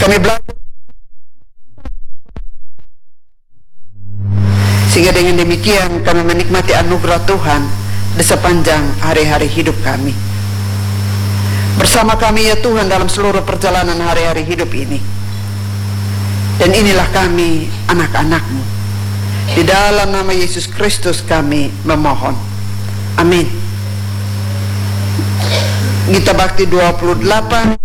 Kami belajar sehingga dengan demikian kami menikmati anugerah Tuhan di sepanjang hari-hari hidup kami. Bersama kami ya Tuhan dalam seluruh perjalanan hari-hari hidup ini. Dan inilah kami, anak-anak-Mu. Di dalam nama Yesus Kristus kami memohon. Amin. Gita Bakti 28.